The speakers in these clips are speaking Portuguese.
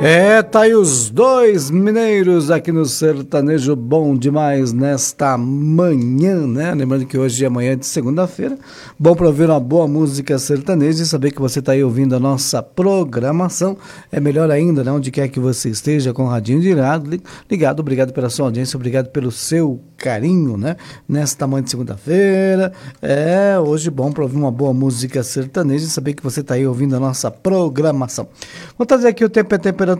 Tá aí os dois mineiros aqui no Sertanejo Bom Demais nesta manhã, né? Lembrando que hoje é manhã de segunda-feira. Bom para ouvir uma boa música sertaneja e saber que você tá aí ouvindo a nossa programação. É melhor ainda, né? Onde quer que você esteja com o radinho ligado. Obrigado pela sua audiência, obrigado pelo seu carinho, né? Nesta manhã de segunda-feira. Hoje bom para ouvir uma boa música sertaneja e saber que você tá aí ouvindo a nossa programação. Vou trazer aqui o tempo e a temperatura.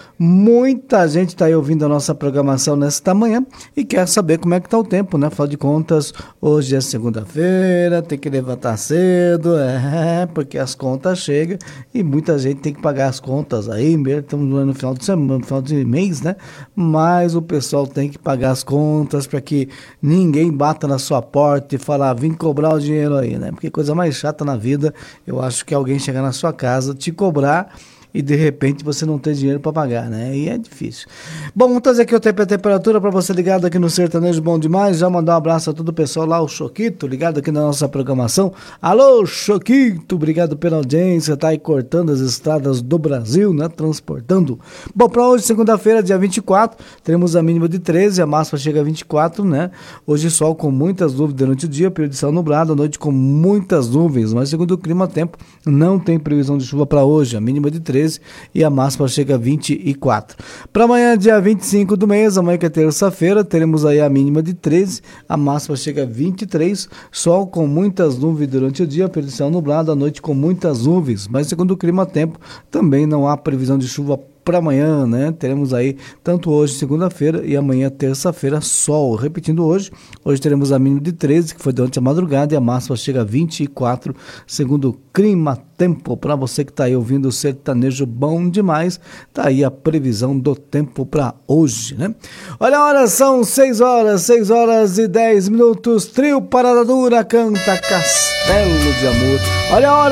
Muita gente está aí ouvindo a nossa programação nesta manhã e quer saber como é que está o tempo, né? Afinal de contas, hoje é segunda-feira, tem que levantar cedo, porque as contas chegam e muita gente tem que pagar as contas aí, mesmo estamos no final de semana, no final de mês, né? Mas o pessoal tem que pagar as contas para que ninguém bata na sua porta e falar, vim cobrar o dinheiro aí, né? Porque coisa mais chata na vida, eu acho que alguém chegar na sua casa, te cobrar e de repente você não tem dinheiro para pagar, né? E é difícil. Bom, vamos trazer aqui o tempo e a temperatura para você ligado aqui no Sertanejo Bom Demais. Já mandar um abraço a todo o pessoal lá, o Choquito, ligado aqui na nossa programação. Alô, Choquito, obrigado pela audiência, tá aí cortando as estradas do Brasil, né? Transportando. Bom, para hoje, segunda-feira, dia 24, teremos a mínima de 13, a máxima chega a 24, né? Hoje sol com muitas nuvens durante o dia, período de céu nublado, a noite com muitas nuvens, mas segundo o clima tempo, não tem previsão de chuva para hoje, a mínima de 13 e a máxima chega a 24. Para amanhã, dia 25 do mês, amanhã que é terça-feira, teremos aí a mínima de 13, a máxima chega a 23, sol com muitas nuvens durante o dia, período de céu nublado, a noite com muitas nuvens, mas segundo o clima tempo, também não há previsão de chuva para amanhã, né? Teremos aí tanto hoje, segunda-feira, e amanhã, terça-feira, sol. Repetindo hoje teremos a mínima de 13, que foi durante a madrugada, e a máxima chega a 24, segundo o clima tempo. Para você que está aí ouvindo o Sertanejo Bom Demais, tá aí a previsão do tempo para hoje, né? Olha a hora, são 6 horas e 10 minutos. Trio Parada Dura canta Castelo de Amor. Olha a hora.